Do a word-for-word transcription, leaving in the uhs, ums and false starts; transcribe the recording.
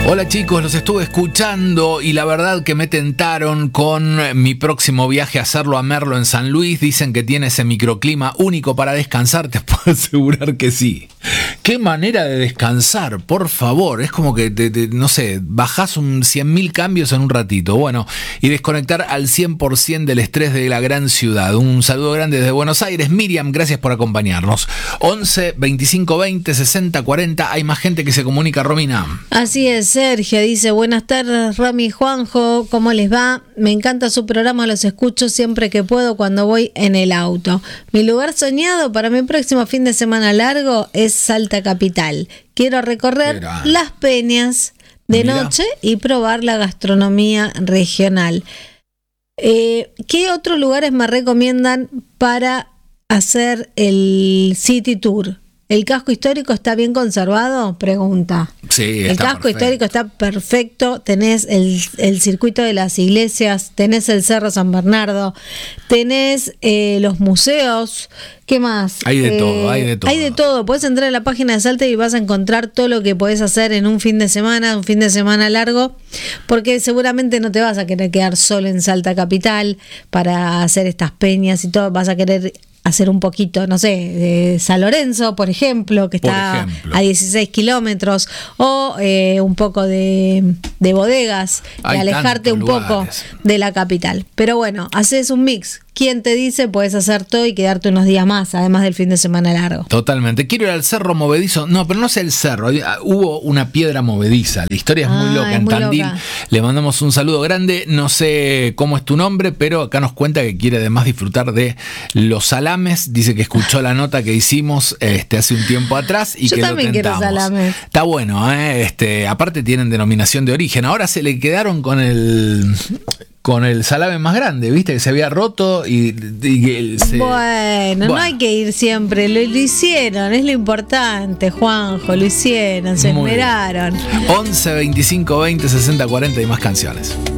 Hola chicos, los estuve escuchando y la verdad que me tentaron con mi próximo viaje a hacerlo a Merlo en San Luis. Dicen que tiene ese microclima único para descansar, te puedo asegurar que sí. Qué manera de descansar, por favor. Es como que, te, te, no sé, bajás un cien mil cambios en un ratito. Bueno, y desconectar al cien por ciento del estrés de la gran ciudad. Un saludo grande desde Buenos Aires. Miriam, gracias por acompañarnos. once, veinticinco, veinte, sesenta, cuarenta. Hay más gente que se comunica, Romina. Así es. Sergio dice, buenas tardes, Rami y Juanjo, ¿cómo les va? Me encanta su programa, los escucho siempre que puedo cuando voy en el auto. Mi lugar soñado para mi próximo fin de semana largo es Salta Capital. Quiero recorrer Era. las peñas de Mira. noche y probar la gastronomía regional. Eh, ¿Qué otros lugares me recomiendan para hacer el City Tour? ¿El casco histórico está bien conservado? Pregunta. Sí, está El casco perfecto. histórico está perfecto. Tenés el, el circuito de las iglesias, tenés el Cerro San Bernardo, tenés eh, los museos. ¿Qué más? Hay de eh, todo, hay de todo. Hay de todo. Puedes entrar a la página de Salta y vas a encontrar todo lo que podés hacer en un fin de semana, un fin de semana largo, porque seguramente no te vas a querer quedar solo en Salta Capital para hacer estas peñas y todo. Vas a querer hacer un poquito, no sé, de San Lorenzo, por ejemplo, que está ejemplo. a dieciséis kilómetros, o eh, un poco de, de bodegas, y alejarte un lugares. poco de la capital. Pero bueno, haces un mix. ¿Quién te dice? Puedes hacer todo y quedarte unos días más, además del fin de semana largo. Totalmente. Quiero ir al Cerro Movedizo. No, pero no sé el cerro. Hubo una piedra movediza. La historia es muy ah, loca. Es en muy Tandil loca. Le mandamos un saludo grande. No sé cómo es tu nombre, pero acá nos cuenta que quiere además disfrutar de los salames. Dice que escuchó la nota que hicimos este, hace un tiempo atrás y Yo que también lo tentamos. Quiero salames. Está bueno, ¿eh? Este, aparte tienen denominación de origen. Ahora se le quedaron con el... con el salame más grande, viste, que se había roto y, y se... bueno, bueno, no hay que ir siempre, lo, lo hicieron, es lo importante, Juanjo, lo hicieron, se esmeraron. once, veinticinco, veinte, sesenta, cuarenta y más canciones.